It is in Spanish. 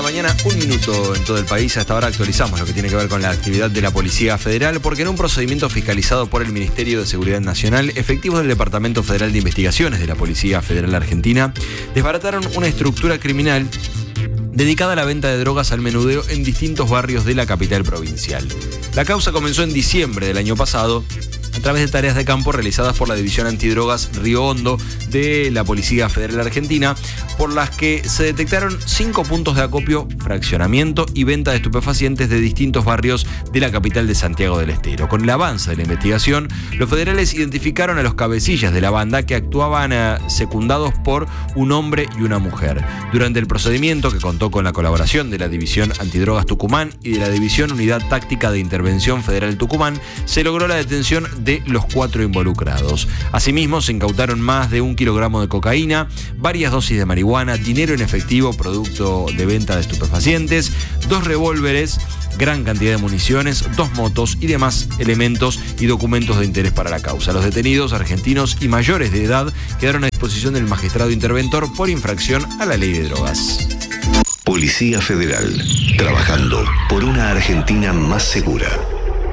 mañana, 1 minuto en todo el país. Hasta ahora actualizamos lo que tiene que ver con la actividad de la Policía Federal, porque en un procedimiento fiscalizado por el Ministerio de Seguridad Nacional, efectivos del Departamento Federal de Investigaciones de la Policía Federal Argentina desbarataron una estructura criminal dedicada a la venta de drogas al menudeo en distintos barrios de la capital provincial. La causa comenzó en diciembre del año pasado, a través de tareas de campo realizadas por la División Antidrogas Río Hondo de la Policía Federal Argentina, por las que se detectaron 5 puntos de acopio, fraccionamiento y venta de estupefacientes de distintos barrios de la capital de Santiago del Estero. Con el avance de la investigación, los federales identificaron a los cabecillas de la banda, que actuaban secundados por un hombre y una mujer. Durante el procedimiento, que contó con la colaboración de la División Antidrogas Tucumán y de la División Unidad Táctica de Intervención Federal Tucumán, se logró la detención de los 4 involucrados. Asimismo, se incautaron más de 1 kilogramo de cocaína, varias dosis de marihuana, dinero en efectivo, producto de venta de estupefacientes, 2 revólveres, gran cantidad de municiones, 2 motos y demás elementos y documentos de interés para la causa. Los detenidos, argentinos y mayores de edad, quedaron a disposición del magistrado interventor por infracción a la ley de drogas. Policía Federal, trabajando por una Argentina más segura.